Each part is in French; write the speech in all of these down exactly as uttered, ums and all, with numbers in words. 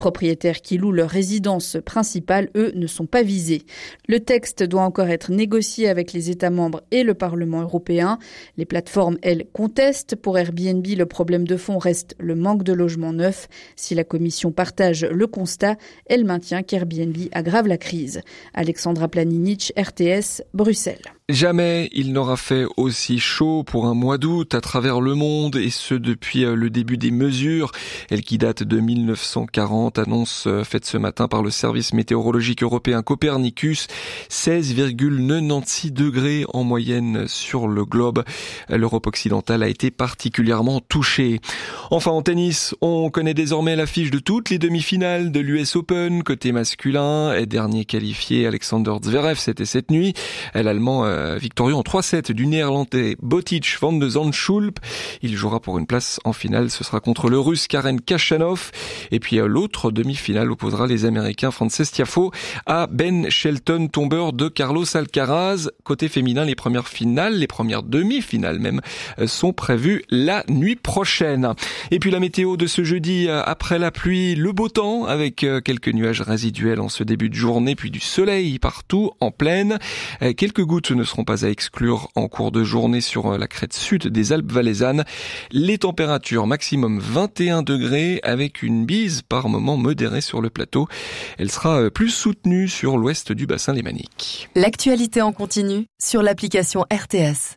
Propriétaires qui louent leur résidence principale, eux, ne sont pas visés. Le texte doit encore être négocié avec les États membres et le Parlement européen. Les plateformes, elles, contestent. Pour Airbnb, le problème de fond reste le manque de logements neufs. Si la Commission partage le constat, elle maintient qu'Airbnb aggrave la crise. Alexandra Planinic, R T S, Bruxelles. Jamais il n'aura fait aussi chaud pour un mois d'août à travers le monde, et ce depuis le début des mesures. Elle qui date de mille neuf cent quarante, annonce faite ce matin par le service météorologique européen Copernicus, seize virgule quatre-vingt-seize degrés en moyenne sur le globe. L'Europe occidentale a été particulièrement touchée. Enfin en tennis, on connaît désormais l'affiche de toutes les demi-finales de l'U S Open. Côté masculin, et dernier qualifié Alexander Zverev, c'était cette nuit. L'Allemand euh, victorieux en trois sept du Néerlandais Botic van de Zandschulp. Il jouera pour une place en finale, ce sera contre le Russe Karen Khachanov. Et puis euh, l'autre demi-finale opposera les Américains Frances Tiafoe à Ben Shelton, tombeur de Carlos Alcaraz. Côté féminin, les premières finales, les premières demi-finales même, euh, sont prévues la nuit prochaine. Et puis la météo de ce jeudi, euh, après la pluie, le beau temps avec euh, quelques nuages résiduels en ce début de journée, puis du soleil partout en plaine. Euh, quelques gouttes ne seront pas à exclure en cours de journée sur euh, la crête sud des Alpes valaisannes. Les températures maximum vingt et un degrés avec une bise par moment modérée sur le plateau. Elle sera euh, plus soutenue sur l'ouest du bassin lémanique. L'actualité en continu sur l'application R T S.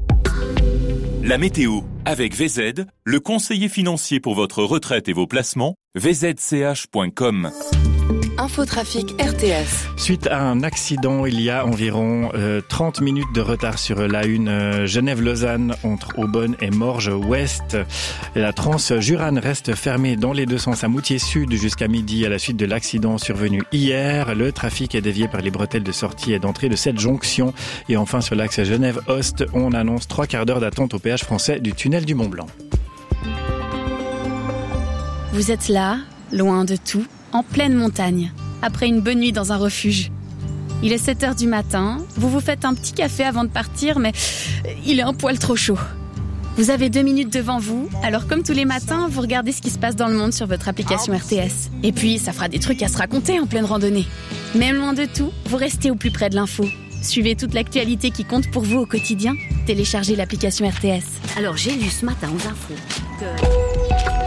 La météo avec V Z, le conseiller financier pour votre retraite et vos placements, v z c h point com. Infotrafic R T S. Suite à un accident, il y a environ euh, trente minutes de retard sur la une euh, Genève-Lausanne entre Aubonne et Morges-Ouest. La Transjurane reste fermée dans les deux sens à Moutier-Sud jusqu'à midi à la suite de l'accident survenu hier. Le trafic est dévié par les bretelles de sortie et d'entrée de cette jonction. Et enfin sur l'axe Genève-Ost, on annonce trois quarts d'heure d'attente au péage français du tunnel du Mont-Blanc. Vous êtes là, loin de tout, en pleine montagne, après une bonne nuit dans un refuge. Il est sept heures du matin, vous vous faites un petit café avant de partir, mais il est un poil trop chaud. Vous avez deux minutes devant vous, alors comme tous les matins, vous regardez ce qui se passe dans le monde sur votre application R T S. Et puis, ça fera des trucs à se raconter en pleine randonnée. Même loin de tout, vous restez au plus près de l'info. Suivez toute l'actualité qui compte pour vous au quotidien. Téléchargez l'application R T S. Alors, j'ai lu ce matin aux infos que...